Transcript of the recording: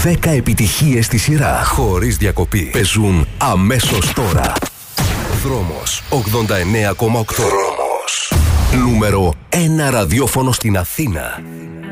10 επιτυχίες στη σειρά, χωρίς διακοπή. Παίζουν αμέσως τώρα. Δρόμος 89,8. Δρόμος. Νούμερο 1 ραδιόφωνο στην Αθήνα.